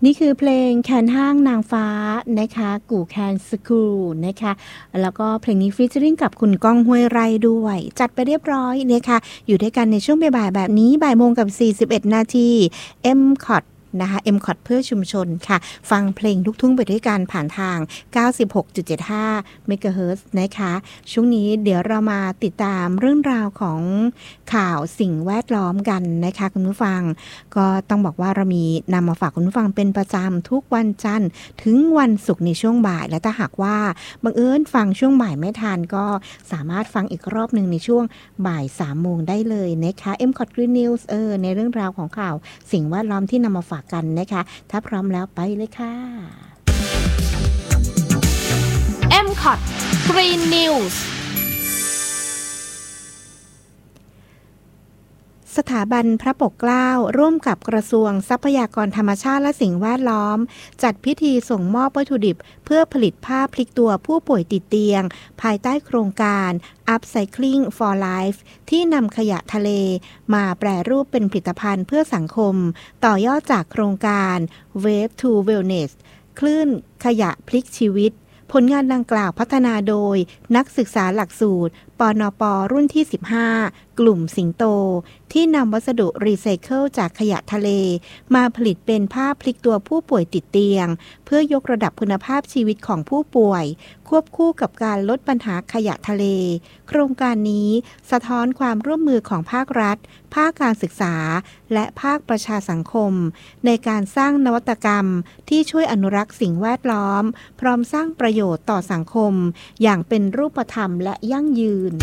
นี่คือเพลงแคนห้างนางฟ้านะคะกู่แคนสคูลนะคะแล้วก็เพลงนี้ฟีเจอริ่งกับคุณก้องห้วยไร่ด้วยจัดไปเรียบร้อยนะคะอยู่ด้วยกันในช่วงบ่ายๆแบบนี้บ่ายโมงกับ41นาที MCOTนะคะ MCOT เพื่อชุมชนค่ะฟังเพลงลูกทุ่งไปด้วยกันผ่านทาง 96.75 เมกะเฮิรตซ์นะคะช่วงนี้เดี๋ยวเรามาติดตามเรื่องราวของข่าวสิ่งแวดล้อมกันนะคะคุณผู้ฟังก็ต้องบอกว่าเรามีนำมาฝากคุณผู้ฟังเป็นประจำทุกวันจันทร์ถึงวันศุกร์ในช่วงบ่ายและถ้าหากว่าบังเอิญฟังช่วงบ่ายไม่ทันก็สามารถฟังอีกรอบหนึ่งในช่วงบ่าย 3 โมงได้เลยนะคะ MCOT Green News ในเรื่องราวของข่าวสิ่งแวดล้อมที่นำมาฝากกันนะคะถ้าพร้อมแล้วไปเลยค่ะ MCOT Green News สถาบันพระปกเกล้าร่วมกับกระทรวงทรัพยากรธรรมชาติและสิ่งแวดล้อมจัดพิธีส่งมอบวัตถุดิบเพื่อผลิตผ้าพลิกตัวผู้ป่วยติดเตียงภายใต้โครงการ Upcycling for Life ที่นำขยะทะเลมาแปรรูปเป็นผลิตภัณฑ์เพื่อสังคมต่อยอดจากโครงการ Wave to Wellness คลื่นขยะพลิกชีวิตผลงานดังกล่าวพัฒนาโดยนักศึกษาหลักสูตรปนป.รุ่นที่ 15 กลุ่มสิงโตที่นำวัสดุรีไซเคิลจากขยะทะเลมาผลิตเป็นผ้าพลิกตัวผู้ป่วยติดเตียงเพื่อยกระดับคุณภาพชีวิตของผู้ป่วยควบคู่กับการลดปัญหาขยะทะเลโครงการนี้สะท้อนความร่วมมือของภาครัฐภาคการศึกษาและภาคประชาสังคมในการสร้างนวัตกรรมที่ช่วยอนุรักษ์สิ่งแวดล้อมพร้อมสร้างประโยชน์ต่อสังคมอย่างเป็นรูปธรรมและยั่งยืน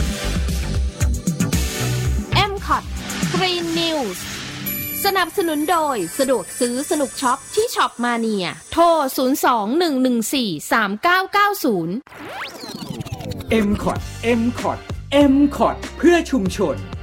MCOT Green News สนับสนุนโดยสะดวกซื้อสนุกช็อปที่ช็อปมาเนียโทร 02-114-3990 MCOT MCOT เพื่อชุมชน